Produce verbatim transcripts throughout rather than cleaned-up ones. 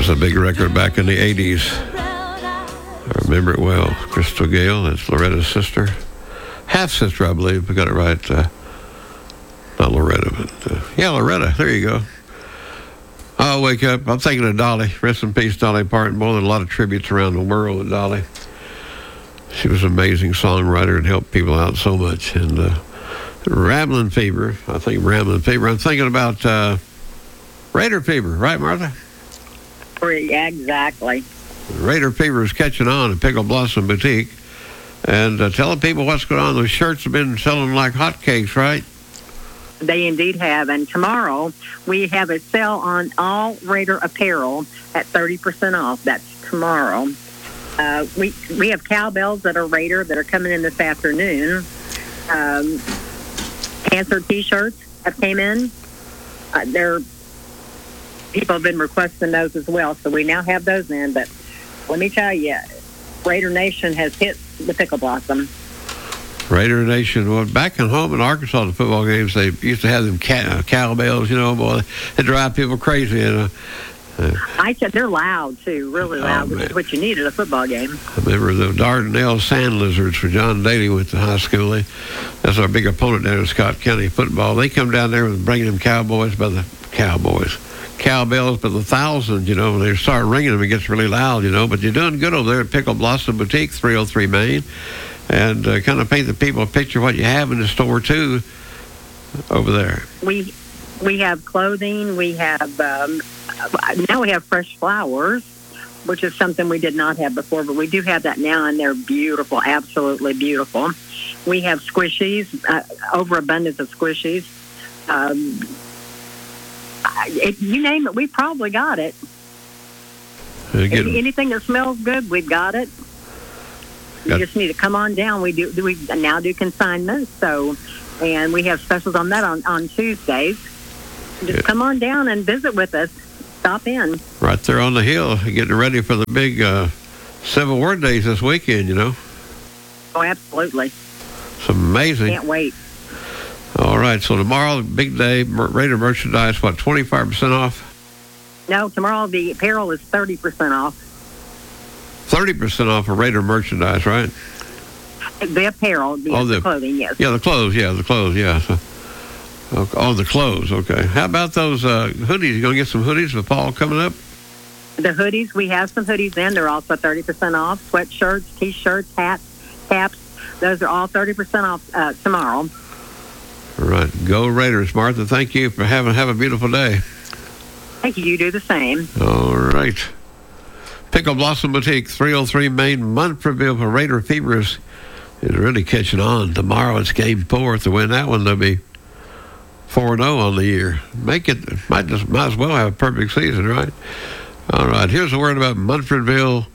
was a big record back in the eighties. I remember it well. Crystal Gale, that's Loretta's sister. Half-sister, I believe. We got it right. Uh, not Loretta, but... Uh, yeah, Loretta. There you go. I'll wake up. I'm thinking of Dolly. Rest in peace, Dolly Parton. More than a lot of tributes around the world with Dolly. She was an amazing songwriter and helped people out so much. And uh, Ramblin' Fever. I think Ramblin' Fever. I'm thinking about uh, Raider Fever. Right, Martha? Yeah, exactly. Raider Fever is catching on at Pickle Blossom Boutique. And uh, telling people what's going on. Those shirts have been selling like hotcakes, right? They indeed have. And tomorrow, we have a sale on all Raider apparel at thirty percent off. That's tomorrow. Uh, we we have cowbells that are Raider that are coming in this afternoon. Um, Cancer T-shirts have came in. Uh, they're, people have been requesting those as well, so we now have those in. But let me tell you, Raider Nation has hit the Pickle Blossom. Raider Nation. Well, back in home in Arkansas, the football games, they used to have them cow- cowbells, you know, boy, they drive people crazy. You know. Uh, I said they're loud, too, really loud, oh, which is what you need at a football game. I remember the Dardanelle Sand Lizards for John Daly went to high school. They, that's our big opponent down in Scott County football. They come down there and bring them cowboys by the cowboys. Cowbells by the thousands, you know, when they start ringing them, it gets really loud, you know. But you're doing good over there at Pickle Blossom Boutique, three oh three Main. And uh, kind of paint the people a picture of what you have in the store, too, over there. We we have clothing. We have, um, now we have fresh flowers, which is something we did not have before, but we do have that now, and they're beautiful, absolutely beautiful. We have squishies, uh, overabundance of squishies. Um, if you name it, we probably got it. If, anything that smells good, we've got it. You got just need to come on down. We do we now do consignments, so and we have specials on that on, on Tuesdays. Just yeah. come on down and visit with us. Stop in. Right there on the hill, getting ready for the big uh, Civil War days this weekend, you know. Oh, absolutely. It's amazing. Can't wait. All right, so tomorrow, big day, Raider merchandise, what, twenty-five percent off? No, tomorrow the apparel is thirty percent off. thirty percent off of Raider merchandise, right? The apparel, the, oh, the clothing, yes. Yeah, the clothes, yeah, the clothes, yeah. So, okay. Oh, the clothes, okay. How about those uh, hoodies? You going to get some hoodies with fall coming up? The hoodies, we have some hoodies in. They're also thirty percent off. Sweatshirts, T-shirts, hats, caps. Those are all thirty percent off uh, tomorrow. All right. Go Raiders, Martha. Thank you for having have a beautiful day. Thank you. You do the same. All right. Pickle Blossom Boutique, three oh three Main, Munfordville. For Raider Fever is, is really catching on. Tomorrow it's game four. To win that one, they'll be four and oh on the year. Make it, might, just, might as well have a perfect season, right? All right, here's a word about Munfordville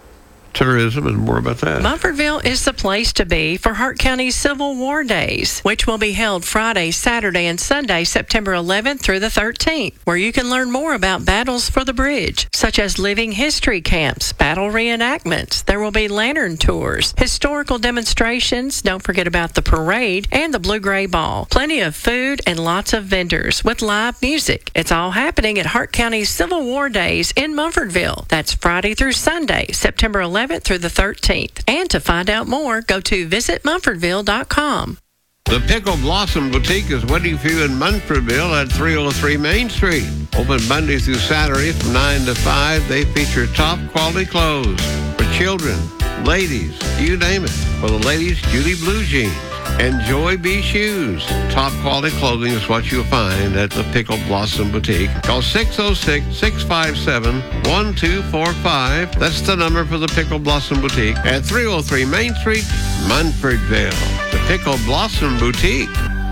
tourism and more about that. Munfordville is the place to be for Hart County's Civil War Days, which will be held Friday, Saturday, and Sunday, September eleventh through the thirteenth, where you can learn more about battles for the bridge, such as living history camps, battle reenactments. There will be lantern tours, historical demonstrations, don't forget about the parade, and the Blue-Gray Ball. Plenty of food and lots of vendors with live music. It's all happening at Hart County's Civil War Days in Munfordville. That's Friday through Sunday, September eleventh through the thirteenth. And to find out more, go to visit munfordville dot com. The Pickle Blossom Boutique is waiting for you in Munfordville at three oh three Main Street. Open Monday through Saturday from nine to five. They feature top quality clothes for children, ladies, you name it. For the ladies, Judy Blue Jeans and Joy B Shoes. Top quality clothing is what you'll find at the Pickle Blossom Boutique. Call six oh six, six five seven, one two four five. That's the number for the Pickle Blossom Boutique at three oh three Main Street, Munfordville. The Pickle Blossom Boutique.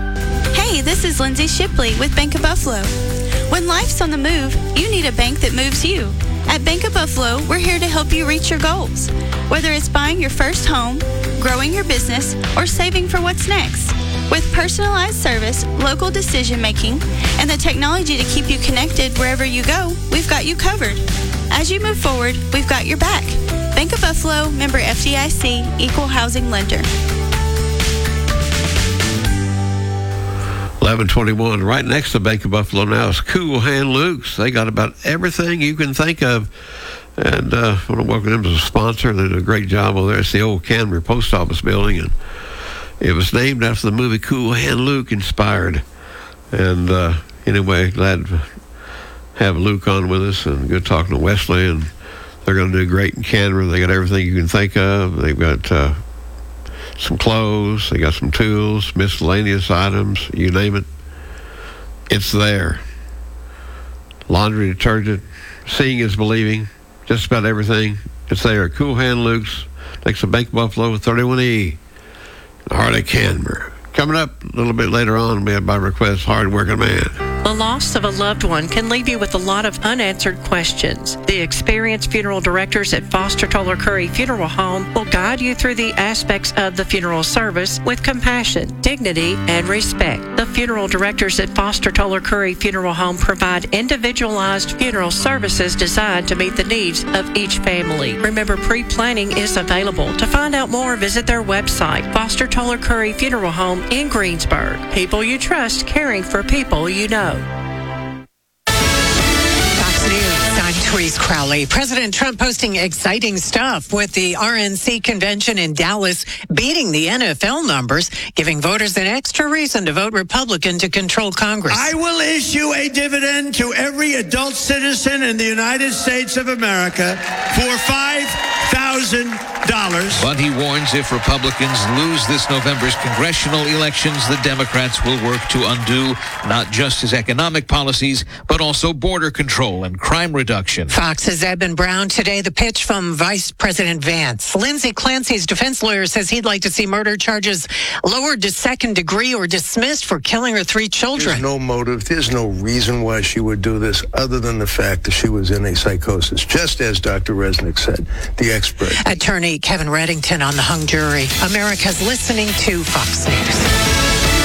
Hey, this is Lindsay Shipley with Bank of Buffalo. When life's on the move, you need a bank that moves you. At Bank of Buffalo, we're here to help you reach your goals. Whether it's buying your first home, growing your business, or saving for what's next. With personalized service, local decision making, and the technology to keep you connected wherever you go, we've got you covered. As you move forward, we've got your back. Bank of Buffalo, member F D I C, equal housing lender. eleven twenty-one, right next to Bank of Buffalo now is Cool Hand Luke's. They got about everything you can think of. And uh, I want to welcome them as a sponsor. They did a great job over there. It's the old Canberra Post Office building, and it was named after the movie Cool Hand Luke, inspired. And uh, anyway, glad to have Luke on with us, and good talking to Wesley. And they're going to do great in Canberra. They got everything you can think of. They've got uh, some clothes. They got some tools, miscellaneous items, you name it. It's there. Laundry detergent. Seeing is believing. Just about everything. It's there. Cool Hand Luke's next to Bank Buffalo, thirty-one E, in the heart of Canberra. Coming up a little bit later on, we have by request, Hard-Working Man. The loss of a loved one can leave you with a lot of unanswered questions. The experienced funeral directors at Foster Toller Curry Funeral Home will guide you through the aspects of the funeral service with compassion, dignity, and respect. The funeral directors at Foster Toller Curry Funeral Home provide individualized funeral services designed to meet the needs of each family. Remember, pre-planning is available. To find out more, visit their website, Foster Toller Curry Funeral Home in Greensburg. People you trust, caring for people you know. Fox News, I'm Therese Crowley. President Trump posting exciting stuff with the R N C convention in Dallas beating the N F L numbers, giving voters an extra reason to vote Republican to control Congress. I will issue a dividend to every adult citizen in the United States of America for five thousand dollars. But he warns if Republicans lose this November's congressional elections, the Democrats will work to undo not just his economic policies, but also border control and crime reduction. Fox's Edmund Brown today, the pitch from Vice President Vance. Lindsay Clancy's defense lawyer says he'd like to see murder charges lowered to second degree or dismissed for killing her three children. There's no motive. There's no reason why she would do this other than the fact that she was in a psychosis, just as Doctor Resnick said, the expert. Attorney Kevin Reddington on the hung jury. America's listening to Fox News.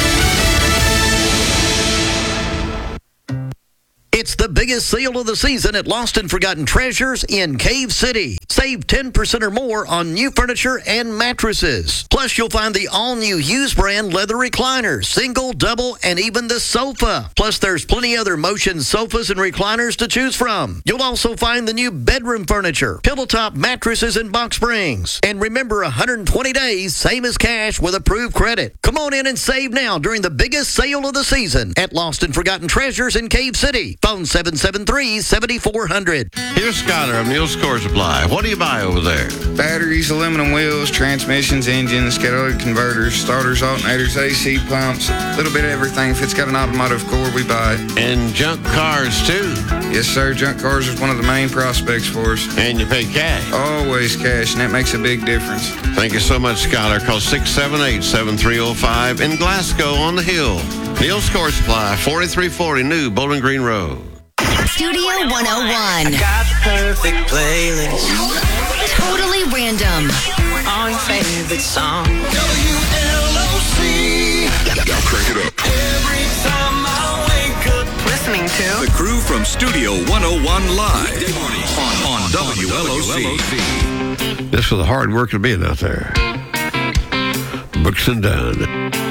It's the biggest sale of the season at Lost and Forgotten Treasures in Cave City. Save ten percent or more on new furniture and mattresses. Plus, you'll find the all-new Hughes brand leather recliners, single, double, and even the sofa. Plus, there's plenty other motion sofas and recliners to choose from. You'll also find the new bedroom furniture, pillow top mattresses, and box springs. And remember, one hundred twenty days, same as cash with approved credit. Come on in and save now during the biggest sale of the season at Lost and Forgotten Treasures in Cave City. Phone seven seven three, seven four zero zero. Here's Skyler of Neil's Core Supply. What do you buy over there? Batteries, aluminum wheels, transmissions, engines, catalytic converters, starters, alternators, A C pumps, a little bit of everything. If it's got an automotive core, we buy it. And junk cars, too? Yes, sir. Junk cars is one of the main prospects for us. And you pay cash? Always cash, and that makes a big difference. Thank you so much, Skyler. Call six seven eight, seven three zero five in Glasgow on the Hill. Neil's Core Supply, forty-three forty New Bowling Green Road. Studio one oh one. I got the perfect playlist. Totally random. All your favorite songs. W L O C. Now crank it up. Every time I wake up listening to the crew from Studio one oh one live on, on W L O C. This is the hard work of being out there. Brooks and Dunn.